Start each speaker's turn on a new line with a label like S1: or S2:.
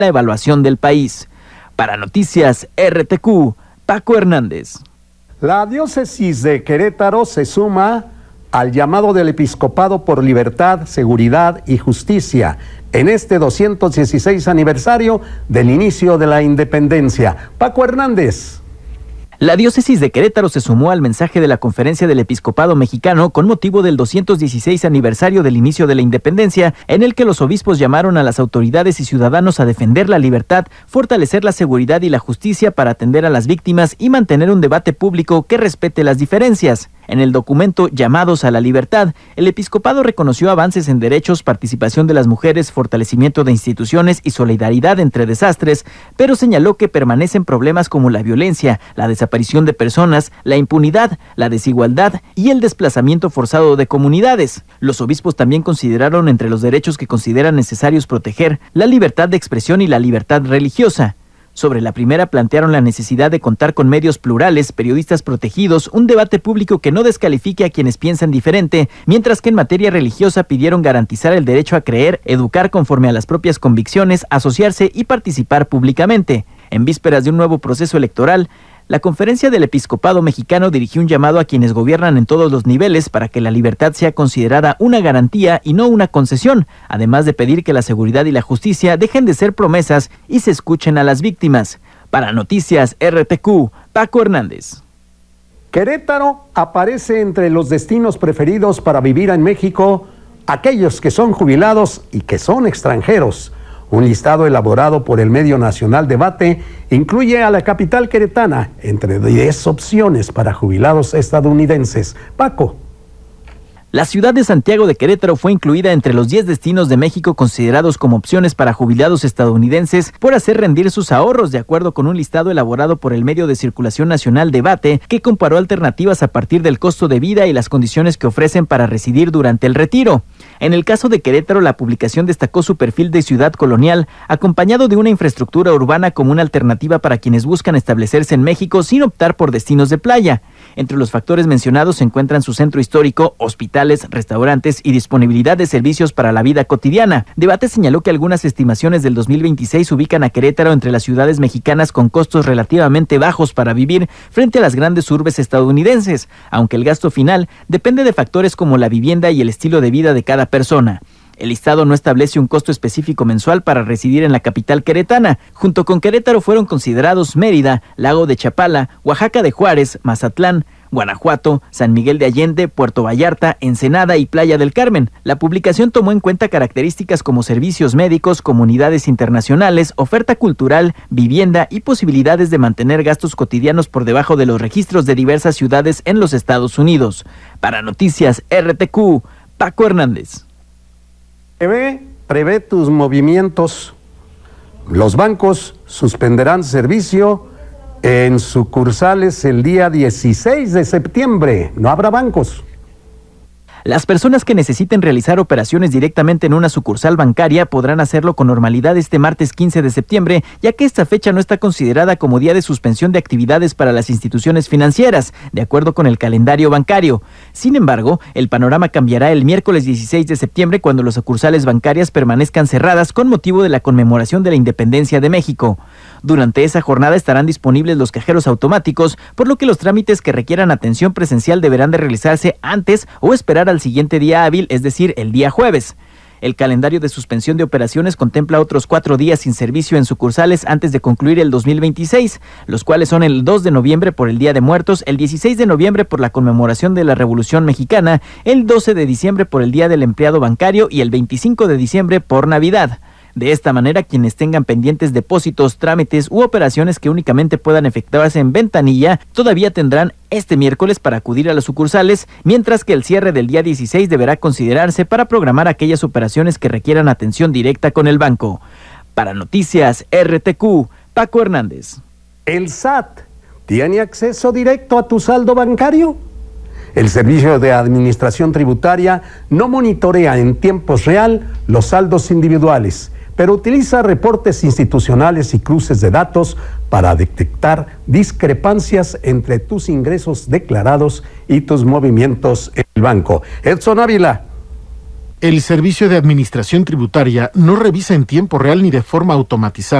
S1: la evaluación del país. Para Noticias RTQ, Paco Hernández.
S2: La diócesis de Querétaro se suma al llamado del Episcopado por Libertad, Seguridad y Justicia en este 216 aniversario del inicio de la independencia. Paco Hernández.
S1: La diócesis de Querétaro se sumó al mensaje de la Conferencia del Episcopado Mexicano con motivo del 216 aniversario del inicio de la independencia, en el que los obispos llamaron a las autoridades y ciudadanos a defender la libertad, fortalecer la seguridad y la justicia para atender a las víctimas y mantener un debate público que respete las diferencias. En el documento Llamados a la Libertad, el episcopado reconoció avances en derechos, participación de las mujeres, fortalecimiento de instituciones y solidaridad entre desastres, pero señaló que permanecen problemas como la violencia, la desaparición de personas, la impunidad, la desigualdad y el desplazamiento forzado de comunidades. Los obispos también consideraron entre los derechos que consideran necesarios proteger la libertad de expresión y la libertad religiosa. Sobre la primera plantearon la necesidad de contar con medios plurales, periodistas protegidos, un debate público que no descalifique a quienes piensan diferente, mientras que en materia religiosa pidieron garantizar el derecho a creer, educar conforme a las propias convicciones, asociarse y participar públicamente. En vísperas de un nuevo proceso electoral, la Conferencia del Episcopado Mexicano dirigió un llamado a quienes gobiernan en todos los niveles para que la libertad sea considerada una garantía y no una concesión, además de pedir que la seguridad y la justicia dejen de ser promesas y se escuchen a las víctimas. Para Noticias RTQ, Paco Hernández.
S2: Querétaro aparece entre los destinos preferidos para vivir en México, aquellos que son jubilados y que son extranjeros. Un listado elaborado por el medio nacional Debate incluye a la capital queretana entre 10 opciones para jubilados estadounidenses. Paco.
S1: La ciudad de Santiago de Querétaro fue incluida entre los 10 destinos de México considerados como opciones para jubilados estadounidenses por hacer rendir sus ahorros, de acuerdo con un listado elaborado por el medio de circulación nacional Debate, que comparó alternativas a partir del costo de vida y las condiciones que ofrecen para residir durante el retiro. En el caso de Querétaro, la publicación destacó su perfil de ciudad colonial, acompañado de una infraestructura urbana como una alternativa para quienes buscan establecerse en México sin optar por destinos de playa. Entre los factores mencionados se encuentran su centro histórico, hospitales, restaurantes y disponibilidad de servicios para la vida cotidiana. Debate señaló que algunas estimaciones del 2026 ubican a Querétaro entre las ciudades mexicanas con costos relativamente bajos para vivir frente a las grandes urbes estadounidenses, aunque el gasto final depende de factores como la vivienda y el estilo de vida de cada persona. El listado no establece un costo específico mensual para residir en la capital queretana. Junto con Querétaro fueron considerados Mérida, Lago de Chapala, Oaxaca de Juárez, Mazatlán, Guanajuato, San Miguel de Allende, Puerto Vallarta, Ensenada y Playa del Carmen. La publicación tomó en cuenta características como servicios médicos, comunidades internacionales, oferta cultural, vivienda y posibilidades de mantener gastos cotidianos por debajo de los registros de diversas ciudades en los Estados Unidos. Para Noticias RTQ, Paco Hernández.
S2: Prevé tus movimientos. Los bancos suspenderán servicio en sucursales el día 16 de septiembre. No habrá bancos.
S1: Las personas que necesiten realizar operaciones directamente en una sucursal bancaria podrán hacerlo con normalidad este martes 15 de septiembre, ya que esta fecha no está considerada como día de suspensión de actividades para las instituciones financieras, de acuerdo con el calendario bancario. Sin embargo, el panorama cambiará el miércoles 16 de septiembre cuando las sucursales bancarias permanezcan cerradas con motivo de la conmemoración de la independencia de México. Durante esa jornada estarán disponibles los cajeros automáticos, por lo que los trámites que requieran atención presencial deberán de realizarse antes o esperar al siguiente día hábil, es decir, el día jueves. El calendario de suspensión de operaciones contempla otros 4 días sin servicio en sucursales antes de concluir el 2026, los cuales son el 2 de noviembre por el Día de Muertos, el 16 de noviembre por la conmemoración de la Revolución Mexicana, el 12 de diciembre por el Día del Empleado Bancario y el 25 de diciembre por Navidad. De esta manera, quienes tengan pendientes depósitos, trámites u operaciones que únicamente puedan efectuarse en ventanilla, todavía tendrán este miércoles para acudir a las sucursales, mientras que el cierre del día 16 deberá considerarse para programar aquellas operaciones que requieran atención directa con el banco. Para Noticias RTQ, Paco Hernández.
S2: ¿El SAT tiene acceso directo a tu saldo bancario? El Servicio de Administración Tributaria no monitorea en tiempo real los saldos individuales, pero utiliza reportes institucionales y cruces de datos para detectar discrepancias entre tus ingresos declarados y tus movimientos en el banco. Edson Ávila.
S3: El Servicio de Administración Tributaria no revisa en tiempo real ni de forma automatizada